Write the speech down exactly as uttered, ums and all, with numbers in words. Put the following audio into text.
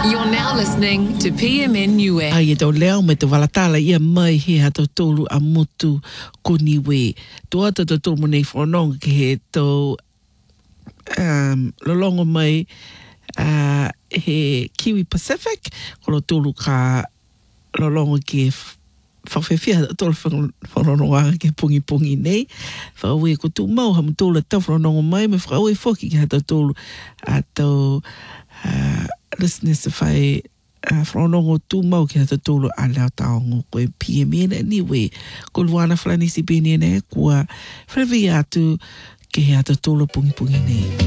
You're now listening to P M N Niue. Ai e tau leo me te walatala ia mai he hato tolu a motu koniwe. Tua tata tolu mo nei whanonga ke he tau um, lolongo mai uh, he Kiwi Pacific. Kolo tolu ka lolongo ke whawhewhia tolu whanonga ke pungi pungi nei. Whaue ko tu mau hamu tolu tau whanonga mai me whaue whoki ke hato tolu a tau uh, listeners whai Uh, whanongo tū mau ki hata tōlu a leo taongo koe P M N Niue. Ko luana whanisi bene ne kua whrewi atu ki he hata tōlu pungi pungi nei.